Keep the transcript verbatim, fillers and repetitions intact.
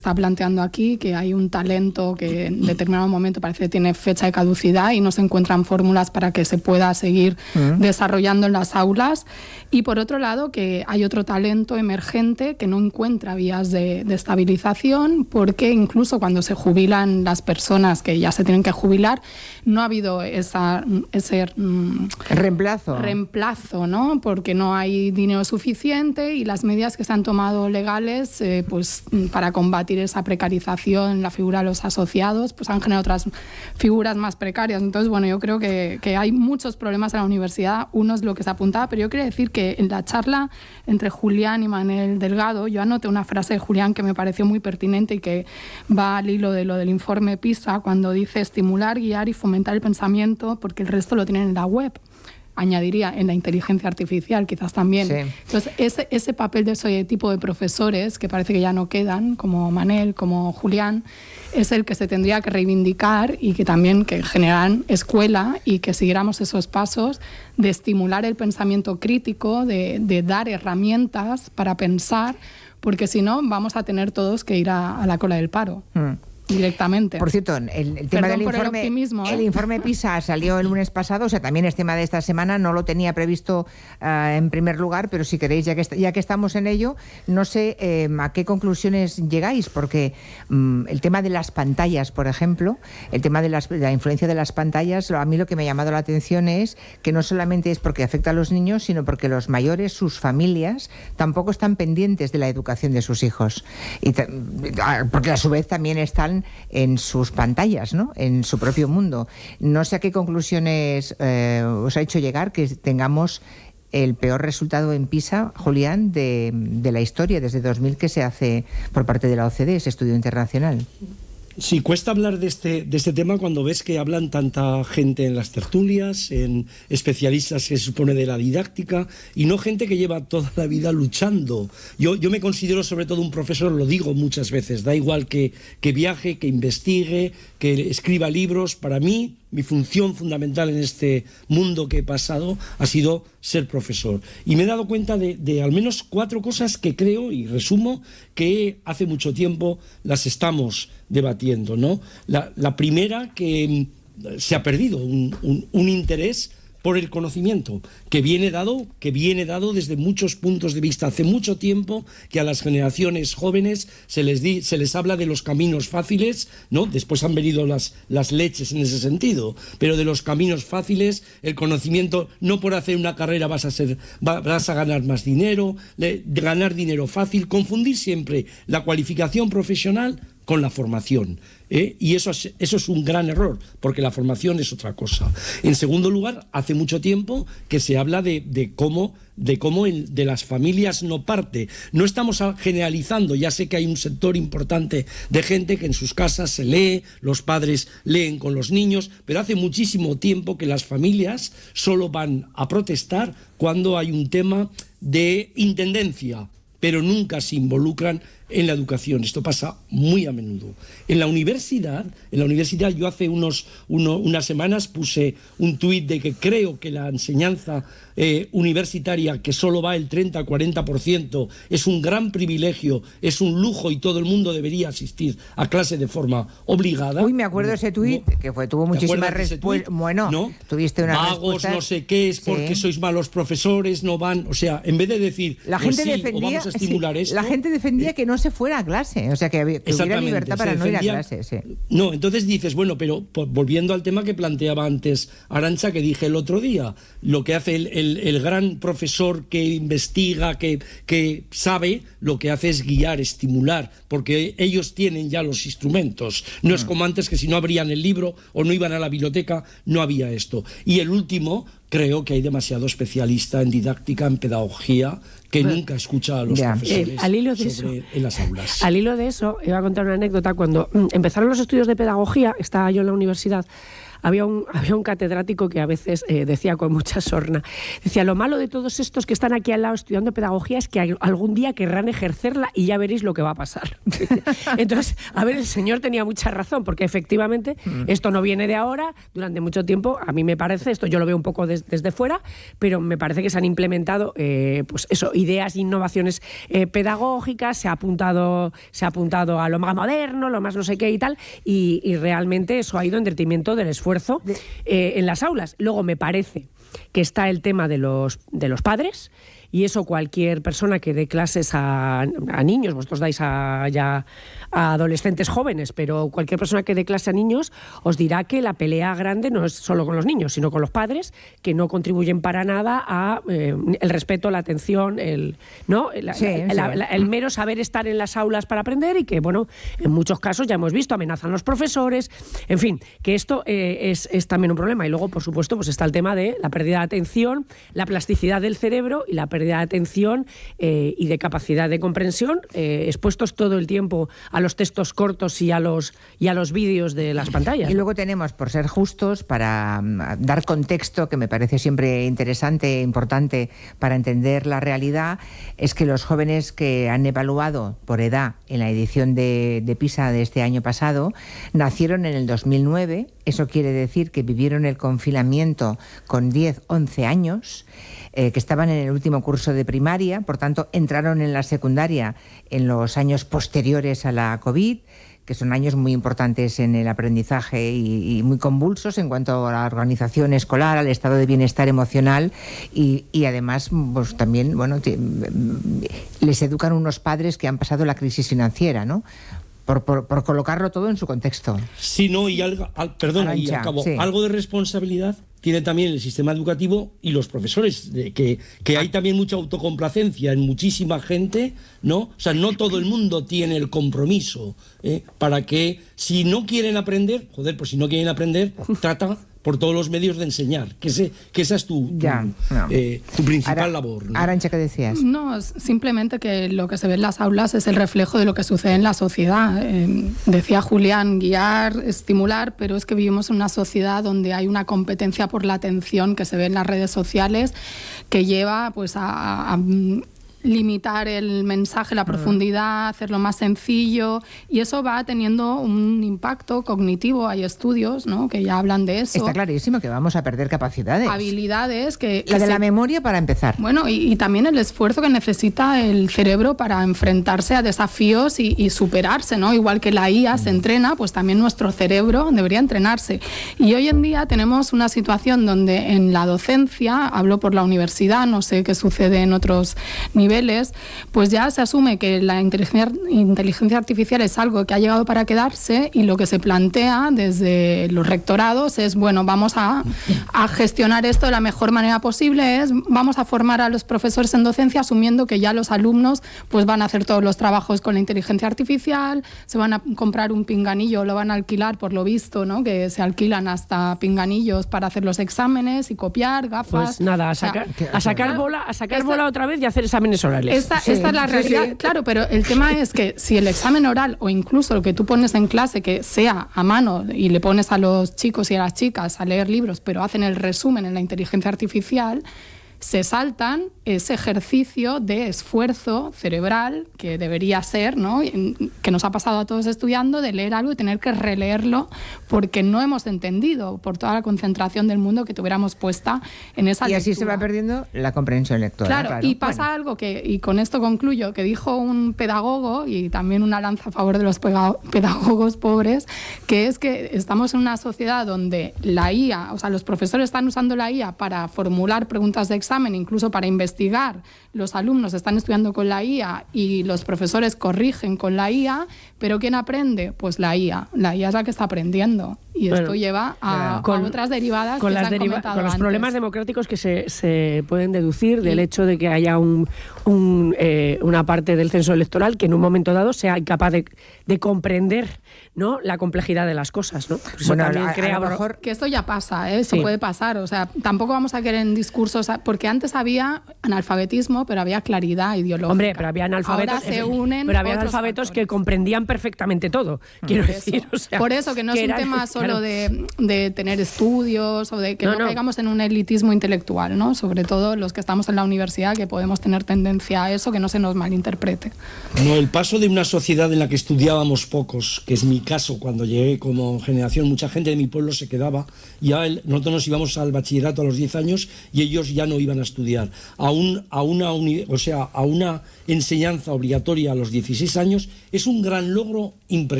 está planteando aquí, que hay un talento que en determinado momento parece que tiene fecha de caducidad y no se encuentran fórmulas para que se pueda seguir uh-huh. desarrollando en las aulas. Y por otro lado, que hay otro talento emergente que no encuentra vías de, de estabilización, porque incluso cuando se jubilan las personas que ya se tienen que jubilar, no ha habido esa, ese mm, reemplazo, reemplazo, ¿no? Porque no hay dinero suficiente y las medidas que se han tomado legales eh, pues, para combatir esa precarización, la figura de los asociados, pues han generado otras figuras más precarias. Entonces, bueno, yo creo que, que hay muchos problemas en la universidad. Uno es lo que se apuntaba, pero yo quería decir que en la charla entre Julián y Manel Delgado, yo anoté una frase de Julián que me pareció muy pertinente y que va al hilo de lo del informe PISA, cuando dice estimular, guiar y fomentar el pensamiento, porque el resto lo tienen en la web. Añadiría en la inteligencia artificial, quizás también. Sí. Entonces, ese, ese papel de ese tipo de profesores, que parece que ya no quedan, como Manel, como Julián, es el que se tendría que reivindicar y que también que generan escuela y que siguiéramos esos pasos de estimular el pensamiento crítico, de, de dar herramientas para pensar, porque si no, vamos a tener todos que ir a, a la cola del paro. Mm. Directamente. Por cierto, el, el tema Perdón del informe, el, ¿eh? el informe PISA salió el lunes pasado, o sea, también es tema de esta semana, no lo tenía previsto uh, en primer lugar, pero si queréis, ya que, ya que estamos en ello, no sé eh, a qué conclusiones llegáis, porque um, el tema de las pantallas, por ejemplo, el tema de, las, de la influencia de las pantallas, a mí lo que me ha llamado la atención es que no solamente es porque afecta a los niños, sino porque los mayores, sus familias, tampoco están pendientes de la educación de sus hijos, y t- porque a su vez también están en sus pantallas, ¿no? En su propio mundo. No sé a qué conclusiones eh, os ha hecho llegar que tengamos el peor resultado en PISA, Julián, de, de la historia desde dos mil que se hace por parte de la O C D E, ese estudio internacional. Sí, cuesta hablar de este, de este tema cuando ves que hablan tanta gente en las tertulias, en especialistas que se supone de la didáctica, y no gente que lleva toda la vida luchando. Yo, yo me considero sobre todo un profesor, lo digo muchas veces, da igual que, que viaje, que investigue, que escriba libros. Para mí, mi función fundamental en este mundo que he pasado ha sido ser profesor. Y me he dado cuenta de, de al menos cuatro cosas que creo, y resumo, que hace mucho tiempo las estamos debatiendo, ¿no? La, la primera, que se ha perdido un, un, un interés por el conocimiento, que viene dado, que viene dado desde muchos puntos de vista. Hace mucho tiempo que a las generaciones jóvenes se les, di, se les habla de los caminos fáciles, ¿no? Después han venido las, las leches en ese sentido, pero de los caminos fáciles, el conocimiento, no por hacer una carrera vas a ser, vas a ganar más dinero, le, ganar dinero fácil, confundir siempre la cualificación profesional con la formación, ¿eh? Y eso es, eso es un gran error, porque la formación es otra cosa. En segundo lugar, hace mucho tiempo que se habla de, de cómo, de cómo el, de las familias no parte. No estamos generalizando, ya sé que hay un sector importante de gente que en sus casas se lee, los padres leen con los niños, pero hace muchísimo tiempo que las familias solo van a protestar cuando hay un tema de intendencia, pero nunca se involucran en la educación. Esto pasa muy a menudo. En la universidad, en la universidad yo hace unos, uno, unas semanas puse un tuit de que creo que la enseñanza eh, universitaria, que solo va el treinta al cuarenta por ciento, es un gran privilegio, es un lujo y todo el mundo debería asistir a clase de forma obligada. Uy, me acuerdo de ese tuit, no, que fue, tuvo muchísimas respuestas. Bueno, ¿no? Tuviste unas Vagos, respuestas. No sé qué, es porque sí. sois malos profesores, no van. O sea, en vez de decir, la pues gente sí, defendía, o vamos a estimular sí, esto. La gente defendía eh, que no se fuera a clase, o sea, que, había, que hubiera libertad para no ir a clase. Sí. No, entonces dices, bueno, pero por, volviendo al tema que planteaba antes Arantxa, que dije el otro día, lo que hace el, el, el gran profesor que investiga, que, que sabe, lo que hace es guiar, estimular, porque ellos tienen ya los instrumentos. No es como antes, que si no abrían el libro o no iban a la biblioteca, no había esto. Y el último, creo que hay demasiado especialista en didáctica, en pedagogía, que bueno, nunca escucha a los ya. profesores eh, al hilo de sobre, eso, en las aulas. Al hilo de eso, iba a contar una anécdota. Cuando mm, empezaron los estudios de pedagogía, estaba yo en la universidad, había un, había un catedrático que a veces eh, decía con mucha sorna, decía, lo malo de todos estos que están aquí al lado estudiando pedagogía es que algún día querrán ejercerla y ya veréis lo que va a pasar. Entonces, a ver, el señor tenía mucha razón, porque efectivamente mm. esto no viene de ahora, durante mucho tiempo, a mí me parece, esto yo lo veo un poco des, desde fuera, pero me parece que se han implementado eh, pues eso, ideas e innovaciones eh, pedagógicas, se ha apuntado, se ha apuntado a lo más moderno, lo más no sé qué y tal, y, y realmente eso ha ido en detrimento del esfuerzo eh, en las aulas. Luego me parece que está el tema de los, de los padres, y eso cualquier persona que dé clases a, a niños, vosotros dais a, ya a adolescentes jóvenes, pero cualquier persona que dé clase a niños os dirá que la pelea grande no es solo con los niños, sino con los padres, que no contribuyen para nada a eh, el respeto, la atención, el, ¿no? La, sí, la, sí. La, la, el mero saber estar en las aulas para aprender, y que, bueno, en muchos casos ya hemos visto, amenazan los profesores, en fin, que esto eh, es, es también un problema. Y luego, por supuesto, pues está el tema de la pérdida de atención, la plasticidad del cerebro y la pérdida de atención eh, y de capacidad de comprensión, eh, expuestos todo el tiempo a los textos cortos y a los y a los vídeos de las pantallas. Y luego tenemos, por ser justos, para um, dar contexto, que me parece siempre interesante, importante para entender la realidad, es que los jóvenes que han evaluado por edad en la edición de, de PISA de este año pasado nacieron en el dos mil nueve. Eso quiere decir que vivieron el confinamiento con diez, once años, eh, que estaban en el último curso de primaria, por tanto entraron en la secundaria en los años posteriores a la COVID, que son años muy importantes en el aprendizaje y, y muy convulsos en cuanto a la organización escolar, al estado de bienestar emocional, y, y además pues también, bueno, te, les educan unos padres que han pasado la crisis financiera, ¿no? Por, por, por colocarlo todo en su contexto. Sí, no, y algo, al, perdona, Arancha, y acabo, sí. algo de responsabilidad tiene también el sistema educativo y los profesores, de que, que hay también mucha autocomplacencia en muchísima gente, ¿no? O sea, no todo el mundo tiene el compromiso, ¿eh? Para que, si no quieren aprender, joder, pues si no quieren aprender, trata por todos los medios de enseñar, que, ese, que esa es tu, tu, ya, no. eh, tu principal Ara, labor, ¿no? Arancha, ¿qué decías? No, simplemente que lo que se ve en las aulas es el reflejo de lo que sucede en la sociedad. Eh, decía Julián, guiar, estimular, pero es que vivimos en una sociedad donde hay una competencia por la atención que se ve en las redes sociales, que lleva pues a, a limitar el mensaje, la profundidad, hacerlo más sencillo, y eso va teniendo un impacto cognitivo. Hay estudios, ¿no?, que ya hablan de eso. Está clarísimo que vamos a perder capacidades. Habilidades que... que la de se... la memoria, para empezar. Bueno, y, y también el esfuerzo que necesita el cerebro para enfrentarse a desafíos y, y superarse, ¿no? Igual que la I A se entrena, pues también nuestro cerebro debería entrenarse. Y hoy en día tenemos una situación donde en la docencia, hablo por la universidad, no sé qué sucede en otros niveles, pues ya se asume que la inteligencia, inteligencia artificial es algo que ha llegado para quedarse, y lo que se plantea desde los rectorados es, bueno, vamos a, a gestionar esto de la mejor manera posible, es vamos a formar a los profesores en docencia asumiendo que ya los alumnos pues van a hacer todos los trabajos con la inteligencia artificial, se van a comprar un pinganillo, lo van a alquilar, por lo visto, ¿no?, que se alquilan hasta pinganillos para hacer los exámenes y copiar, gafas. Pues nada, a sacar, o sea, a sacar bola, a sacar esta, bola otra vez y hacer exámenes orales. Esta, sí, esta es la realidad, sí, sí. Claro, pero el tema es que si el examen oral, o incluso lo que tú pones en clase, que sea a mano y le pones a los chicos y a las chicas a leer libros, pero hacen el resumen en la inteligencia artificial, se saltan ese ejercicio de esfuerzo cerebral que debería ser, ¿no?, que nos ha pasado a todos estudiando, de leer algo y tener que releerlo porque no hemos entendido, por toda la concentración del mundo que tuviéramos puesta en esa y lectura. Así se va perdiendo la comprensión lectora. Claro, claro. Y pasa bueno. algo que, y con esto concluyo, que dijo un pedagogo, y también una lanza a favor de los pedagogos pobres, que es que estamos en una sociedad donde la I A, o sea, los profesores están usando la I A para formular preguntas de examen, incluso para investigar. Los alumnos están estudiando con la I A y los profesores corrigen con la I A, pero ¿quién aprende? Pues la I A. La I A es la que está aprendiendo. Y bueno, esto lleva a, con, a otras derivadas con que las se han deriva comentado con los antes. Problemas democráticos que se, se pueden deducir del hecho de que haya un, un, eh, una parte del censo electoral que en un momento dado sea incapaz de, de comprender, ¿no?, la complejidad de las cosas, ¿no? Bueno, también a, crea a lo mejor que esto ya pasa, ¿eh? Esto sí. puede pasar. O sea, tampoco vamos a querer en discursos, porque porque antes había analfabetismo, pero había claridad ideológica. Hombre, pero había analfabetos, Ahora se unen pero había otros analfabetos factores. que comprendían perfectamente todo, quiero Por decir. eso, O sea, por eso que no es que un era- tema solo claro. de, de tener estudios o de que No, no, no. caigamos en un elitismo intelectual, ¿no? Sobre todo los que estamos en la universidad, que podemos tener tendencia a eso, que no se nos malinterprete. No, el paso de una sociedad en la que estudiábamos pocos, que es mi caso, cuando llegué como generación, mucha gente de mi pueblo se quedaba, ya el- nosotros nos íbamos al bachillerato a los diez años y ellos ya no iban a estudiar. A, un, a, una, uni- o sea, a una enseñanza obligatoria a los dieciséis años es un gran logro impresionante.